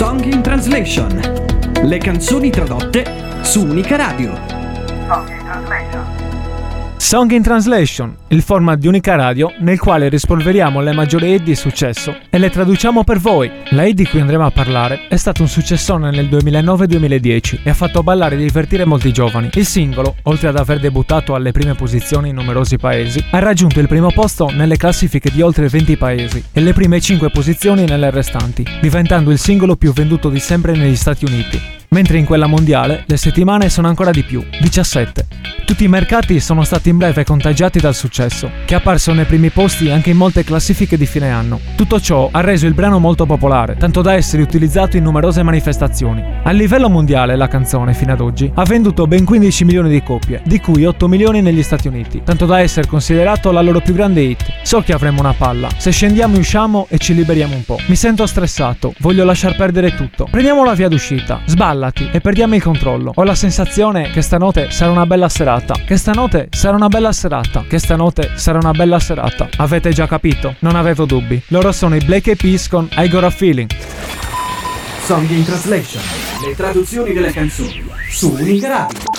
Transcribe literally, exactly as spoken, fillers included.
Song in Translation. Le canzoni tradotte su Unica Radio. Song in Translation. Song in Translation, il format di Unica Radio nel quale rispolveriamo le maggiori hit di successo e le traduciamo per voi. La hit di cui andremo a parlare è stato un successone nel duemilanove duemiladieci e ha fatto ballare e divertire molti giovani. Il singolo, oltre ad aver debuttato alle prime posizioni in numerosi paesi, ha raggiunto il primo posto nelle classifiche di oltre venti paesi e le prime cinque posizioni nelle restanti, diventando il singolo più venduto di sempre negli Stati Uniti. Mentre in quella mondiale le settimane sono ancora di più, diciassette. Tutti i mercati sono stati in breve contagiati dal successo, che è apparso nei primi posti anche in molte classifiche di fine anno. Tutto ciò ha reso il brano molto popolare, tanto da essere utilizzato in numerose manifestazioni. A livello mondiale la canzone, fino ad oggi, ha venduto ben quindici milioni di copie, di cui otto milioni negli Stati Uniti, tanto da essere considerato la loro più grande hit. So che avremo una palla, se scendiamo e usciamo e ci liberiamo un po'. Mi sento stressato, voglio lasciar perdere tutto. Prendiamo la via d'uscita, sballa e perdiamo il controllo. Ho la sensazione che stanotte sarà una bella serata. Che stanotte sarà una bella serata. Che stanotte sarà una bella serata. Avete già capito? Non avevo dubbi. Loro sono i Black Eyed Peas con I Got a Feeling. Song in Translation. Le traduzioni delle canzoni su Unica Radio.